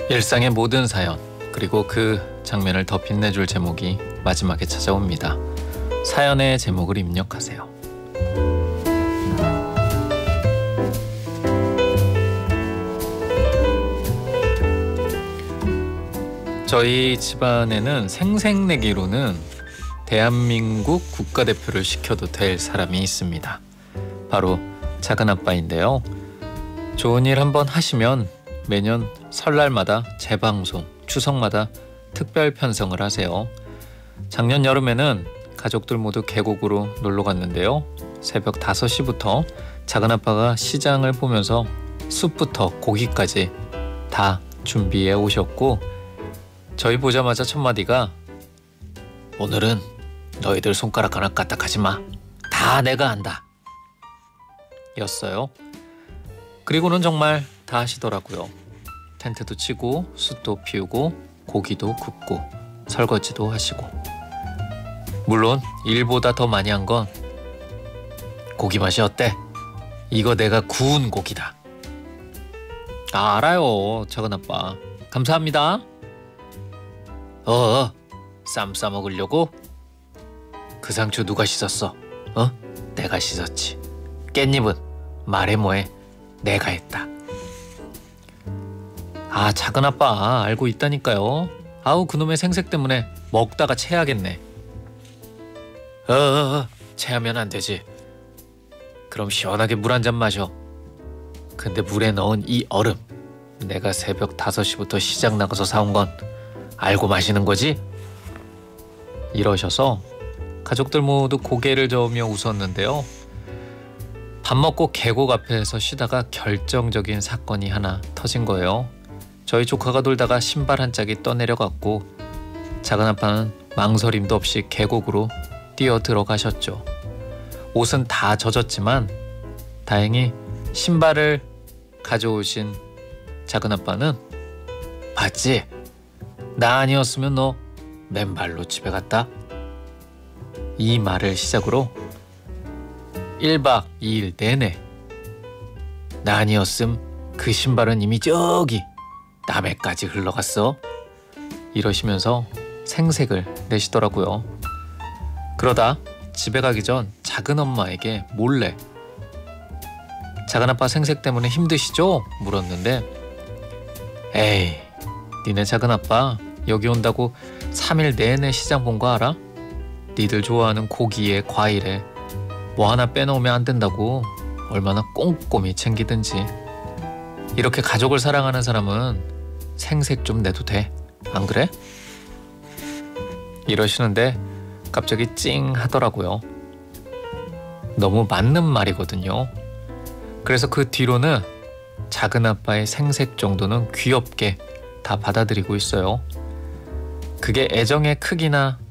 일상의 모든 사연, 그리고 그 장면을 더 빛내줄 제목이 마지막에 찾아옵니다. 사연의 제목을 입력하세요. 저희 집안에는 생색내기로는 대한민국 국가대표를 시켜도 될 사람이 있습니다. 바로 작은아빠인데요. 좋은 일 한번 하시면 매년 설날마다 재방송, 추석마다 특별 편성을 하세요. 작년 여름에는 가족들 모두 계곡으로 놀러 갔는데요. 새벽 5시부터 작은아빠가 시장을 보면서 숲부터 고기까지 다 준비해 오셨고, 저희 보자마자 첫 마디가 "오늘은 너희들 손가락 하나 까딱하지 마. 다 내가 한다." 였어요. 그리고는 정말 다 하시더라고요. 텐트도 치고 숯도 피우고 고기도 굽고 설거지도 하시고, 물론 일보다 더 많이 한 건 "고기 맛이 어때? 이거 내가 구운 고기다." 알아요, 작은아빠. 감사합니다. 쌈 싸먹으려고? 그 상추 누가 씻었어? 내가 씻었지. 깻잎은 말해 뭐해, 내가 했다. 작은아빠 알고 있다니까요. 아우, 그놈의 생색 때문에 먹다가 체하겠네. 체하면 안 되지. 그럼 시원하게 물 한 잔 마셔. 근데 물에 넣은 이 얼음, 내가 새벽 5시부터 시장 나가서 사온 건 알고 마시는 거지? 이러셔서 가족들 모두 고개를 저으며 웃었는데요. 밥 먹고 계곡 앞에서 쉬다가 결정적인 사건이 하나 터진 거예요. 저희 조카가 놀다가 신발 한 짝이 떠내려갔고, 작은아빠는 망설임도 없이 계곡으로 뛰어 들어가셨죠. 옷은 다 젖었지만 다행히 신발을 가져오신 작은아빠는 "봤지? 나 아니었으면 너 맨발로 집에 갔다." 이 말을 시작으로 1박 2일 내내 "나 아니었음 그 신발은 이미 저기 남해까지 흘러갔어." 이러시면서 생색을 내시더라고요. 그러다 집에 가기 전 작은엄마에게 몰래 "작은아빠 생색 때문에 힘드시죠?" 물었는데, "에이, 니네 작은아빠 여기 온다고 3일 내내 시장 본 거 알아? 니들 좋아하는 고기에 과일에 뭐 하나 빼놓으면 안 된다고 얼마나 꼼꼼히 챙기든지. 이렇게 가족을 사랑하는 사람은 생색 좀 내도 돼. 안 그래?" 이러시는데 갑자기 찡 하더라고요. 너무 맞는 말이거든요. 그래서 그 뒤로는 작은아빠의 생색 정도는 귀엽게 다 받아들이고 있어요. 그게 애정의 크기나